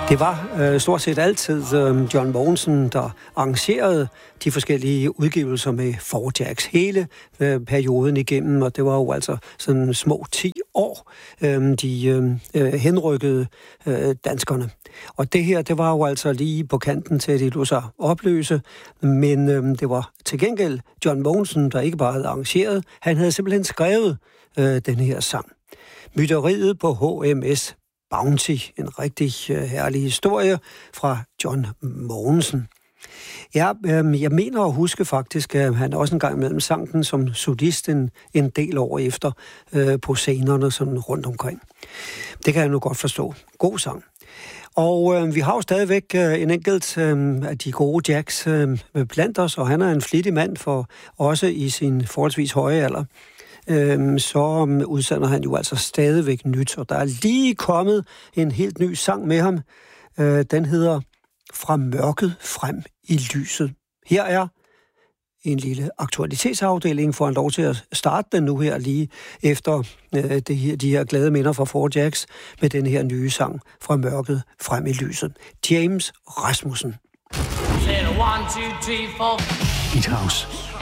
Det var stort set altid John Mogensen, der arrangerede de forskellige udgivelser med Four Jacks hele perioden igennem, og det var jo altså sådan små 10 år, de henrykkede danskerne. Og det her, det var jo altså lige på kanten til, at de lod sig opløse, men det var til gengæld John Mogensen, der ikke bare havde arrangeret, han havde simpelthen skrevet den her sang. Mytteriet på HMS Bounty, en rigtig herlig historie fra John Mogensen. Ja, jeg mener at huske faktisk, at han også en gang imellem sang den som solist en del år efter på scenerne sådan rundt omkring. Det kan jeg nu godt forstå. God sang. Og vi har jo stadigvæk en enkelt af de gode Jacks blandt os, og han er en flittig mand for også i sin forholdsvis høje alder. Så udsender han jo altså stadigvæk nyt, og der er lige kommet en helt ny sang med ham. Den hedder Fra mørket frem i lyset. Her er en lille aktualitetsafdeling, får han lov til at starte den nu her lige efter de her glade minder fra Four Jacks med den her nye sang Fra mørket frem i lyset. James Rasmussen. Eat House.